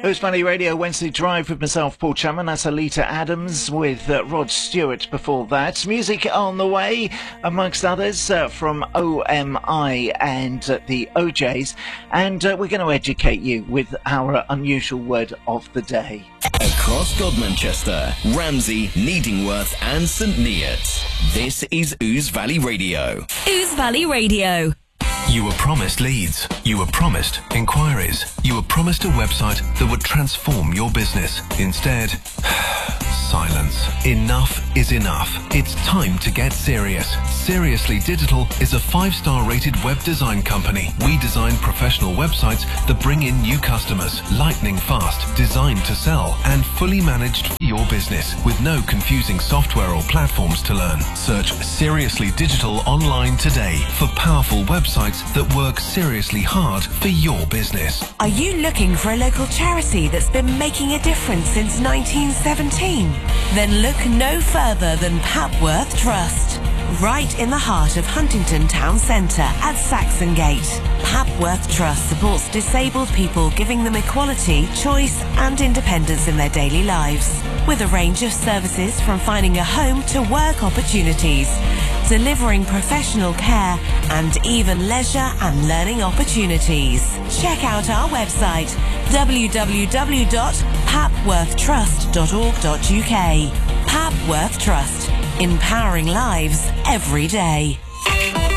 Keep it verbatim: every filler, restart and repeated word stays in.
Who's Valley Radio Wednesday Drive with myself, Paul Chapman. That's Alita Adams with uh, Rod Stewart before that. Music on the way, amongst others, uh, from O M I and uh, the O Js. And uh, we're going to educate you with our unusual word of the day. Across Godmanchester, Ramsey, Needingworth and St Neots. This is Ouse Valley Radio. Ouse Valley Radio. You were promised leads. You were promised inquiries. You were promised a website that would transform your business. Instead, silence. Enough is enough. It's time to get serious. Seriously Digital is a five-star rated web design company. We design professional websites that bring in new customers, lightning fast, designed to sell, and fully managed for your business with no confusing software or platforms to learn. Search Seriously Digital online today for powerful websites that work seriously hard for your business. Are you looking for a local charity that's been making a difference since nineteen seventeen? Then look no further than Papworth Trust. Right in the heart of Huntington Town Centre at Saxon Gate, Papworth Trust supports disabled people, giving them equality, choice and independence in their daily lives. With a range of services from finding a home to work opportunities, delivering professional care and even leisure and learning opportunities. Check out our website w w w dot papworth trust dot org dot u k. Papworth Trust, empowering lives every day.